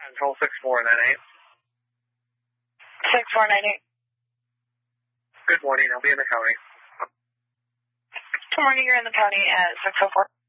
Control 6498. 6498. Good morning. I'll be in the county. Good morning. You're in the county at 604.